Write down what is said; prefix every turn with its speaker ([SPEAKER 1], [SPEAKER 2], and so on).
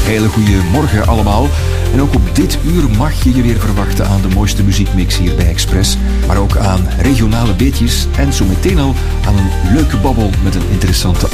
[SPEAKER 1] hele goede morgen allemaal. En ook op dit uur mag je je weer verwachten aan de mooiste muziekmix hier bij Express. Maar ook aan regionale beetjes en zo meteen al aan een leuke babbel met een interessante